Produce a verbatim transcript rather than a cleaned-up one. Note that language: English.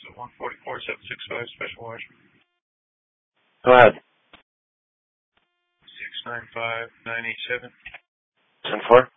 one forty-four, seven six five, special wires. Go ahead. six nine five, nine eight seven. ten four.